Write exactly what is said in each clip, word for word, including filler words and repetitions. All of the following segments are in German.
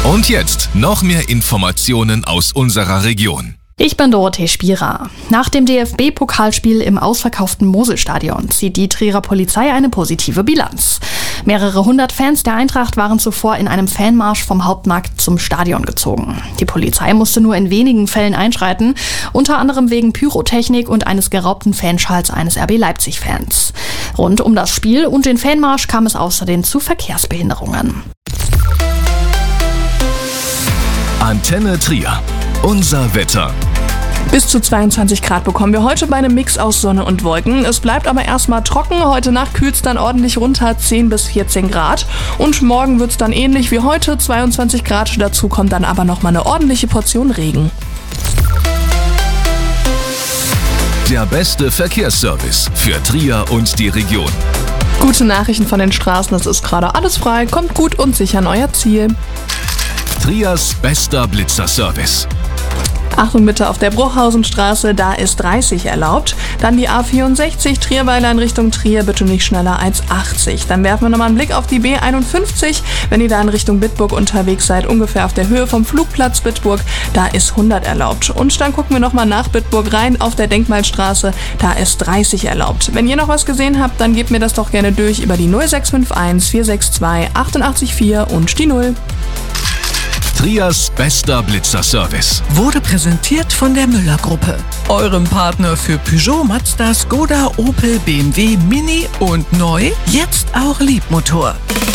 Und jetzt noch mehr Informationen aus unserer Region. Ich bin Dorothee Spierer. Nach dem D F B-Pokalspiel im ausverkauften Moselstadion zieht die Trierer Polizei eine positive Bilanz. Mehrere hundert Fans der Eintracht waren zuvor in einem Fanmarsch vom Hauptmarkt zum Stadion gezogen. Die Polizei musste nur in wenigen Fällen einschreiten, unter anderem wegen Pyrotechnik und eines geraubten Fanschals eines R B Leipzig-Fans. Rund um das Spiel und den Fanmarsch kam es außerdem zu Verkehrsbehinderungen. Antenne Trier. Unser Wetter. Bis zu zweiundzwanzig Grad bekommen wir heute bei einem Mix aus Sonne und Wolken. Es bleibt aber erstmal trocken. Heute Nacht kühlt es dann ordentlich runter, zehn bis vierzehn Grad. Und morgen wird es dann ähnlich wie heute, zweiundzwanzig Grad. Dazu kommt dann aber nochmal eine ordentliche Portion Regen. Der beste Verkehrsservice für Trier und die Region. Gute Nachrichten von den Straßen, es ist gerade alles frei. Kommt gut und sicher an euer Ziel. Triers bester Blitzerservice. Achtung bitte auf der Bruchhausenstraße, da ist dreißig erlaubt. Dann die A vierundsechzig, Trierweiler in Richtung Trier, bitte nicht schneller als achtzig. Dann werfen wir nochmal einen Blick auf die B einundfünfzig, wenn ihr da in Richtung Bitburg unterwegs seid, ungefähr auf der Höhe vom Flugplatz Bitburg, da ist hundert erlaubt. Und dann gucken wir nochmal nach Bitburg rein auf der Denkmalstraße, da ist dreißig erlaubt. Wenn ihr noch was gesehen habt, dann gebt mir das doch gerne durch über die null sechs fünf eins vier sechs zwei acht acht vier und die null. Triers bester Blitzerservice wurde präsentiert von der Müller-Gruppe, eurem Partner für Peugeot, Mazda, Skoda, Opel, B M W, Mini und neu, jetzt auch Liebmotor.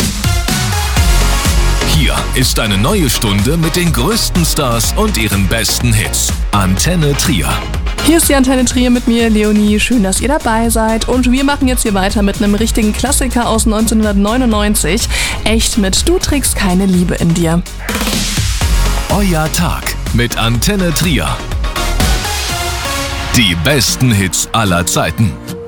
Hier ist eine neue Stunde mit den größten Stars und ihren besten Hits. Antenne Trier. Hier ist die Antenne Trier mit mir, Leonie. Schön, dass ihr dabei seid. Und wir machen jetzt hier weiter mit einem richtigen Klassiker aus neunzehnhundertneunundneunzig. Echt mit Du trägst keine Liebe in dir. Euer Tag mit Antenne Trier. Die besten Hits aller Zeiten.